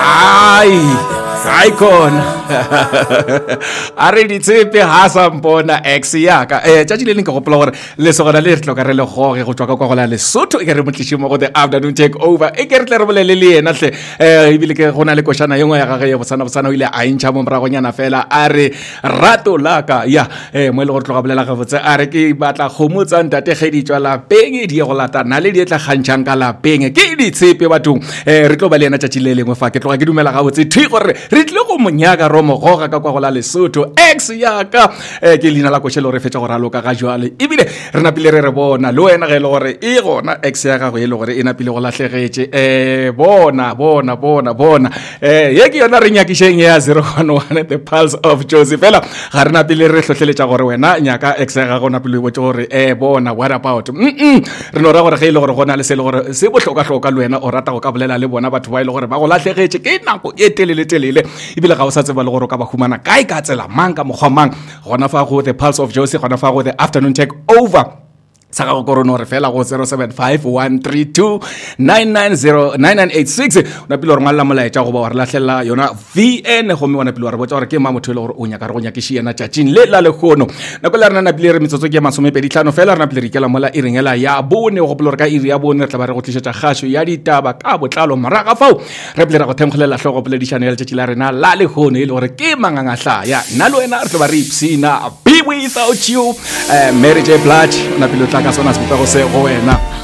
Ai khona a re ditsepe ha sa mpona ex ya ka tšatši le leng ke gopola gore le sogona le re tloka re le goge go tswa ka kwa go la Lesotho e ke re motlišimo go the afternoon take over e ke re tle re bolele le yena tle ebile ke gona le košana ye nngwe ya gage ye bosana o ile a ntšha mo moragonyana fela a re rato laka ya mo e le gore tloga bolela gabotse a re ke batla kgomo tsa ntate ge di tswa lapeng di ye go latana le di tla kgantšhang ka lapeng ke ditshepe bathong re tlo ba le yena tšatši le lengwe fa ke tloga ke dumela gabotse thi gore re tle go monyaka ro mogoga ka kwa go la Lesotho ex ya ka ke leina la košelo re fetša go raloka ga jwale ebile re napile re bona le wena ge e le gore e gona ex ya gago e le gore e napile go lahlegetše bona ye ke yona re nyakišeng ya 011 the pulse of Josie fela ga re napile re hlohleletša gore wena nyaka ex ya gago napile o botse gore bona what about re no ra gore ge e le gore gona le se le gore se bohlokwa le wena o rata go ka bolela le bona batho ba ile gore ba go lahlegetše ke nako e telele ebile ga o sa tseba le gore o ka ba humana kae ka tsela mang ka mokgwa mang gona fa go the pulse of Josie gona fa go the afternoon take over sa ga go korono re fela go 0751329986 ona pile gore ngalla molaetša go ba wa re lahlela yona VN gomme bona pile wa re botsa gore ke ma motho le gore o nyaka re go nyakiši yena tšatšing le la lekgono nako le rena pile re metsotso ke 25 fela rena pile re ikela mola e rengela ya bone go pile re ka iri ya bone re tla ba re go tlišetša kgašo ya ditaba ka botlalo moraga fao re pile re go themgolela hlogo poledišano ya letšatši la rena la lekgono e le gore ke mangangahlaya nna le wena re tlo ba re ipsina be without you Mary J Blige ona pile o tla ka sona se bopego se go wena